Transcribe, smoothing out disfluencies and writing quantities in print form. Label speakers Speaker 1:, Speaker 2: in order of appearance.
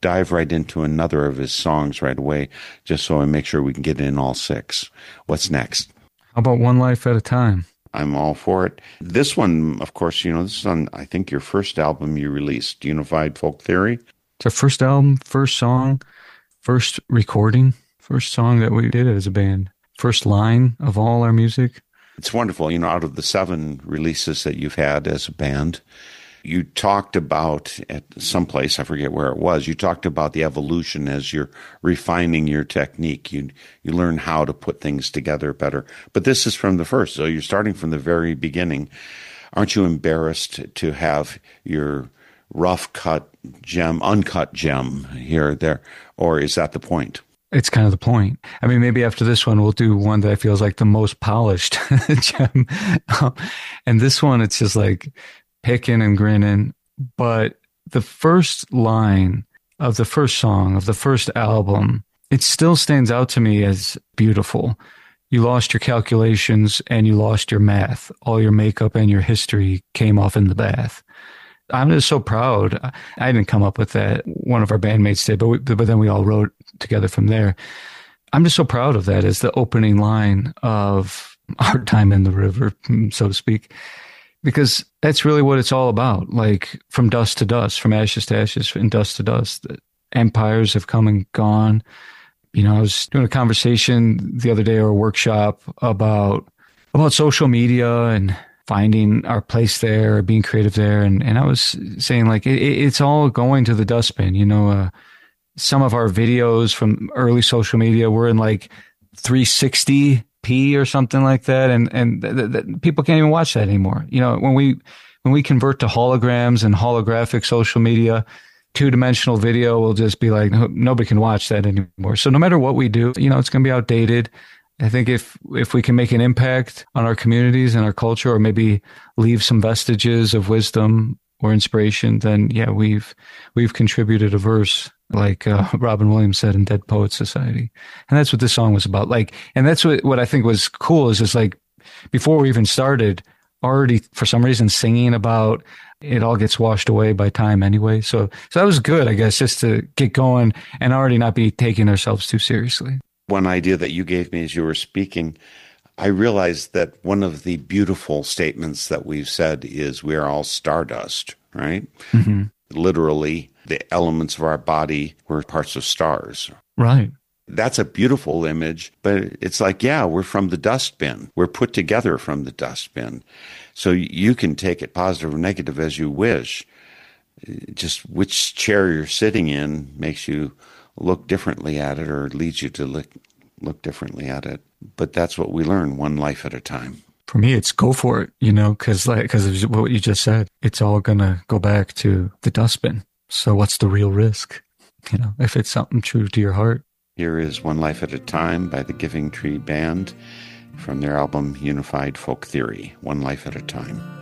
Speaker 1: dive right into another of his songs right away, just so I make sure we can get in all six. What's next?
Speaker 2: How about One Life at a Time?
Speaker 1: I'm all for it. This one, of course, this is on, I think, your first album you released, Unified Folk Theory.
Speaker 2: It's our first album, first song, first recording, first song that we did as a band, first line of all our music.
Speaker 1: It's wonderful. Out of the 7 releases that you've had as a band, you talked about at some place, I forget where it was, you talked about the evolution as you're refining your technique. You learn how to put things together better. But this is from the first, so you're starting from the very beginning. Aren't you embarrassed to have your rough cut gem, uncut gem here or there? Or is that the point?
Speaker 2: It's kind of the point. I mean, maybe after this one, we'll do one that feels like the most polished gem. And this one, it's just like picking and grinning. But the first line of the first song of the first album, it still stands out to me as beautiful. You lost your calculations and you lost your math. All your makeup and your history came off in the bath. I'm just so proud. I didn't come up with that. One of our bandmates did, but then we all wrote together from there. I'm just so proud of that as the opening line of our time in the river, so to speak, because that's really what it's all about. Like from dust to dust, from ashes to ashes, from dust to dust. Empires have come and gone. I was doing a conversation the other day or a workshop about social media and finding our place there, being creative there. And I was saying like, it's all going to the dustbin. Some of our videos from early social media were in like 360p or something like that. And people can't even watch that anymore. When we convert to holograms and holographic social media, 2-dimensional video will just be like, nobody can watch that anymore. So no matter what we do, it's going to be outdated. I think if we can make an impact on our communities and our culture, or maybe leave some vestiges of wisdom or inspiration, then yeah, we've contributed a verse, like Robin Williams said in Dead Poets Society. And that's what this song was about. Like, and that's what I think was cool is just like, before we even started, already for some reason singing about it all gets washed away by time anyway. So that was good, I guess, just to get going and already not be taking ourselves too seriously.
Speaker 1: One idea that you gave me as you were speaking, I realized that one of the beautiful statements that we've said is we are all stardust, right?
Speaker 2: Mm-hmm.
Speaker 1: Literally, the elements of our body were parts of stars.
Speaker 2: Right.
Speaker 1: That's a beautiful image, but it's like, yeah, we're from the dustbin. We're put together from the dustbin. So you can take it positive or negative as you wish. Just which chair you're sitting in makes you look differently at it or leads you to look differently at it. But that's what we learn, one life at a time.
Speaker 2: For me, it's go for it, because of what you just said. It's all going to go back to the dustbin. So what's the real risk? If it's something true to your heart.
Speaker 1: Here is One Life at a Time by the Giving Tree Band from their album Unified Folk Theory, One Life at a Time.